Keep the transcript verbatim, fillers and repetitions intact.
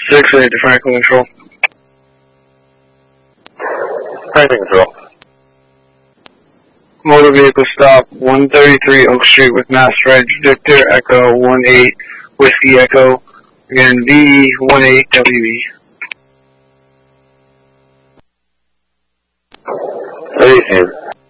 six eight to Franklin Control. Franklin Control. Motor vehicle stop one thirty-three Oak Street with Mass Reg Victor Echo one eight Whiskey Echo. Again, V E one eight W E. Received.